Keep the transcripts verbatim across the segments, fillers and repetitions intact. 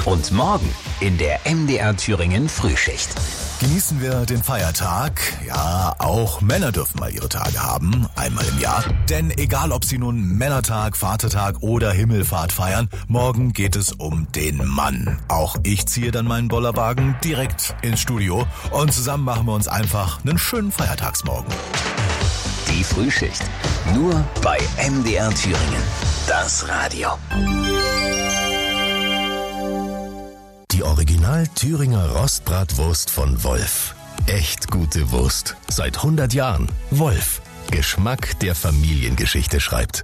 Und morgen in der M D R Thüringen Frühschicht. Genießen wir den Feiertag. Ja, auch Männer dürfen mal ihre Tage haben, einmal im Jahr. Denn egal, ob sie nun Männertag, Vatertag oder Himmelfahrt feiern, morgen geht es um den Mann. Auch ich ziehe dann meinen Bollerwagen direkt ins Studio und zusammen machen wir uns einfach einen schönen Feiertagsmorgen. Die Frühschicht. Nur bei M D R Thüringen. Das Radio. Die Original Thüringer Rostbratwurst von Wolf. Echt gute Wurst. Seit hundert Jahren. Wolf. Geschmack, der Familiengeschichte schreibt.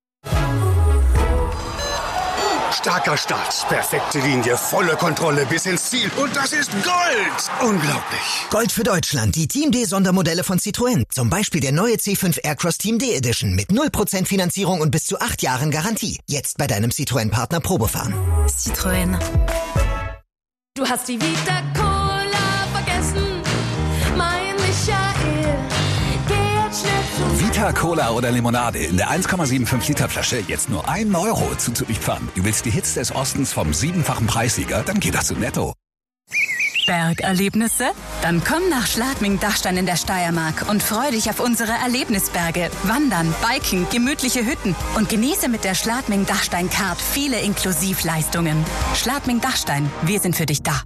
Starker Start, perfekte Linie, volle Kontrolle bis ins Ziel. Und das ist Gold! Unglaublich. Gold für Deutschland, die Team D Sondermodelle von Citroën. Zum Beispiel der neue C fünf Aircross Team D Edition mit null Prozent Finanzierung und bis zu acht Jahren Garantie. Jetzt bei deinem Citroën-Partner Probefahren. Citroën. Du hast die Vita Cola vergessen, mein Michael. Geh jetzt schnell zu Vita Cola oder Limonade in der eins Komma fünfundsiebzig Liter Flasche jetzt nur ein Euro zuzüglich Pfand. Du willst die Hits des Ostens vom siebenfachen Preissieger? Dann geht das zu Netto. Bergerlebnisse? Dann komm nach Schladming-Dachstein in der Steiermark und freu dich auf unsere Erlebnisberge. Wandern, Biken, gemütliche Hütten und genieße mit der Schladming-Dachstein-Card viele Inklusivleistungen. Schladming-Dachstein, wir sind für dich da.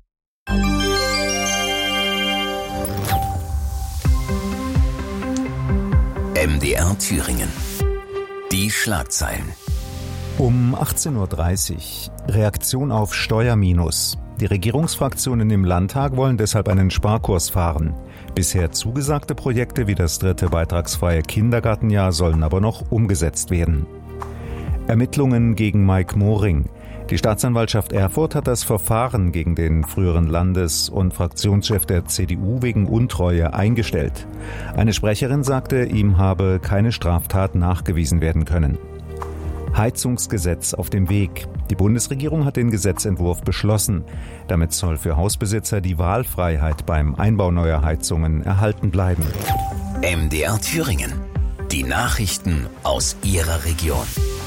M D R Thüringen. Die Schlagzeilen. Um achtzehn Uhr dreißig. Reaktion auf Steuerminus. Die Regierungsfraktionen im Landtag wollen deshalb einen Sparkurs fahren. Bisher zugesagte Projekte wie das dritte beitragsfreie Kindergartenjahr sollen aber noch umgesetzt werden. Ermittlungen gegen Mike Moring. Die Staatsanwaltschaft Erfurt hat das Verfahren gegen den früheren Landes- und Fraktionschef der C D U wegen Untreue eingestellt. Eine Sprecherin sagte, ihm habe keine Straftat nachgewiesen werden können. Heizungsgesetz auf dem Weg. Die Bundesregierung hat den Gesetzentwurf beschlossen. Damit soll für Hausbesitzer die Wahlfreiheit beim Einbau neuer Heizungen erhalten bleiben. M D R Thüringen. Die Nachrichten aus Ihrer Region.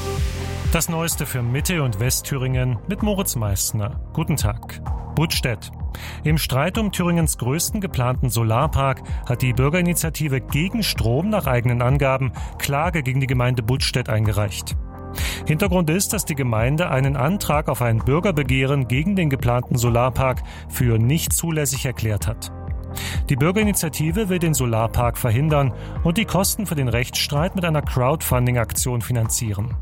Das Neueste für Mitte- und Westthüringen mit Moritz Meissner. Guten Tag. Budstedt. Im Streit um Thüringens größten geplanten Solarpark hat die Bürgerinitiative gegen Strom nach eigenen Angaben Klage gegen die Gemeinde Budstedt eingereicht. Hintergrund ist, dass die Gemeinde einen Antrag auf ein Bürgerbegehren gegen den geplanten Solarpark für nicht zulässig erklärt hat. Die Bürgerinitiative will den Solarpark verhindern und die Kosten für den Rechtsstreit mit einer Crowdfunding-Aktion finanzieren.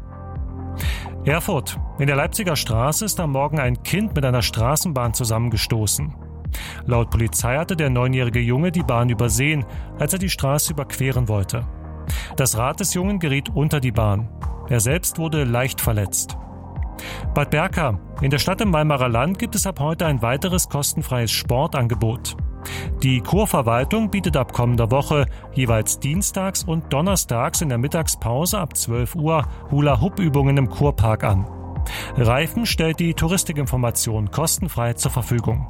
Erfurt. In der Leipziger Straße ist am Morgen ein Kind mit einer Straßenbahn zusammengestoßen. Laut Polizei hatte der neunjährige Junge die Bahn übersehen, als er die Straße überqueren wollte. Das Rad des Jungen geriet unter die Bahn. Er selbst wurde leicht verletzt. Bad Berka. In der Stadt im Weimarer Land gibt es ab heute ein weiteres kostenfreies Sportangebot. Die Kurverwaltung bietet ab kommender Woche jeweils dienstags und donnerstags in der Mittagspause ab zwölf Uhr Hula-Hoop-Übungen im Kurpark an. Reifen stellt die Touristikinformation kostenfrei zur Verfügung.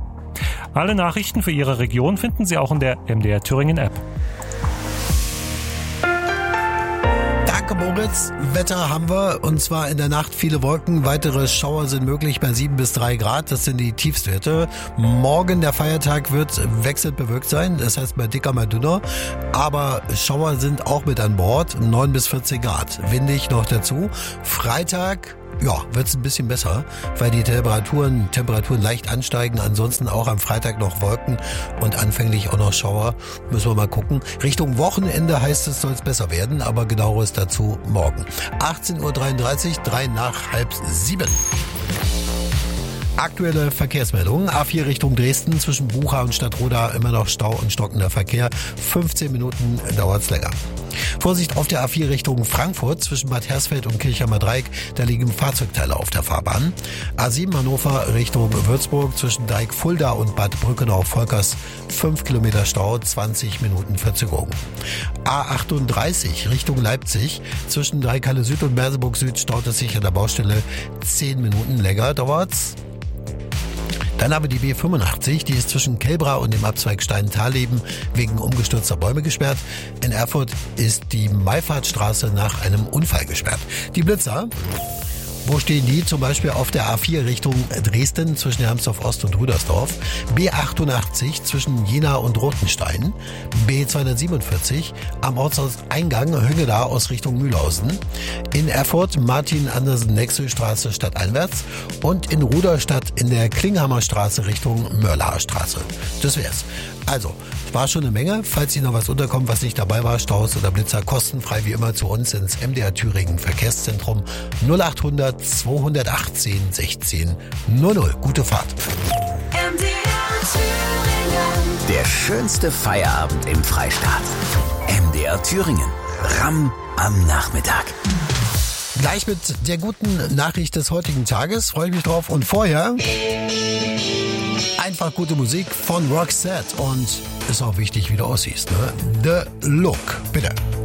Alle Nachrichten für Ihre Region finden Sie auch in der M D R Thüringen App. Danke, Moritz. Wetter haben wir, und zwar in der Nacht viele Wolken. Weitere Schauer sind möglich bei sieben bis drei Grad. Das sind die Tiefstwerte. Morgen, der Feiertag, wird wechselnd bewölkt sein. Das heißt mal dicker, mal dünner. Aber Schauer sind auch mit an Bord. neun bis vierzehn Grad. Windig noch dazu. Freitag, ja, wird's ein bisschen besser, weil die Temperaturen, Temperaturen leicht ansteigen. Ansonsten auch am Freitag noch Wolken und anfänglich auch noch Schauer. Müssen wir mal gucken. Richtung Wochenende heißt es, soll es besser werden, aber genaueres dazu morgen. achtzehn Uhr dreiunddreißig, drei nach halb sieben. Aktuelle Verkehrsmeldungen. A vier Richtung Dresden zwischen Bucha und Stadtroda immer noch Stau und stockender Verkehr. fünfzehn Minuten dauert's länger. Vorsicht auf der A vier Richtung Frankfurt zwischen Bad Hersfeld und Kirchheimer Dreieck. Da liegen Fahrzeugteile auf der Fahrbahn. A sieben Hannover Richtung Würzburg zwischen Dijk Fulda und Bad Brückenau-Volkers. fünf Kilometer Stau, zwanzig Minuten Verzögerung. A achtunddreißig Richtung Leipzig zwischen Dreikhalle Süd und Merseburg Süd staut es sich an der Baustelle. zehn Minuten länger dauert's. Dann haben wir die B fünfundachtzig, die ist zwischen Kelbra und dem Abzweig Stein-Talleben wegen umgestürzter Bäume gesperrt. In Erfurt ist die Maifahrtstraße nach einem Unfall gesperrt. Die Blitzer. Wo stehen die? Zum Beispiel auf der A vier Richtung Dresden zwischen Hermsdorf Ost und Rüdersdorf, B achtundachtzig zwischen Jena und Rothenstein, B zweihundertsiebenundvierzig am Ortseingang Hüngeda aus Richtung Mühlhausen, in Erfurt Martin-Andersen-Nexel-Straße stadteinwärts und in Ruderstadt in der Klinghammer Straße Richtung Mörlacher Straße. Das wär's. Also, war schon eine Menge. Falls Ihnen noch was unterkommt, was nicht dabei war, Staus oder Blitzer, kostenfrei wie immer zu uns ins M D R Thüringen Verkehrszentrum null achthundert zweihundertachtzehn sechzehn null null. Gute Fahrt. M D R Thüringen. Der schönste Feierabend im Freistaat. M D R Thüringen. Ramm am Nachmittag. Gleich mit der guten Nachricht des heutigen Tages. Freue ich mich drauf. Und vorher einfach gute Musik von Roxette. Und ist auch wichtig, wie du aussiehst, ne? The Look. Bitte.